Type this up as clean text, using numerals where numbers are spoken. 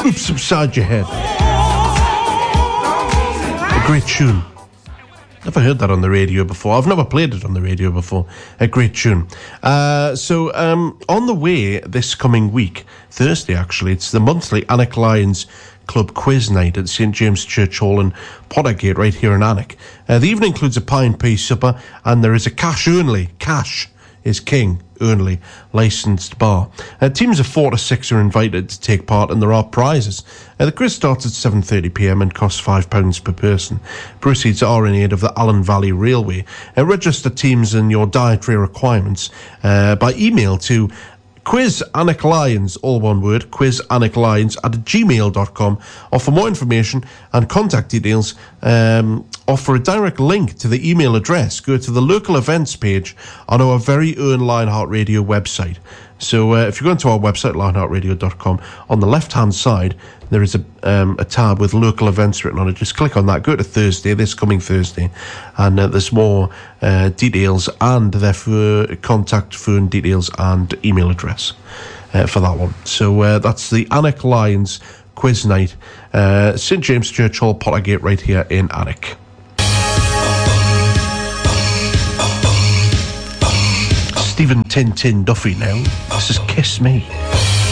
Swoops upside your head. A great tune. Never heard that on the radio before. I've never played it on the radio before. A great tune. So on the way this coming week, Thursday actually, it's the monthly Alnwick Lions Club quiz night at St James Church Hall in Pottergate right here in Alnwick. The evening includes a pie and peas supper, and there is a cash is king only licensed bar. Teams of 4 to 6 are invited to take part, and there are prizes. The quiz starts at 7:30pm and costs £5 per person. Proceeds are in aid of the Allen Valley Railway. Register teams and your dietary requirements by email to quizannicklions, all one word, quizannicklions@gmail.com, or for more information and contact details, or for a direct link to the email address, go to the local events page on our very own Lionheart Radio website. So if you go into our website, lionheartradio.com, on the left-hand side, there is a tab with local events written on it. Just click on that, go to Thursday, this coming Thursday, and there's more details and therefore contact phone details and email address for that one. So that's the Alnwick Lions quiz night, St James Church Hall, Pottergate, right here in Alnwick. Stephen Tintin Duffy now. This is Kiss Me.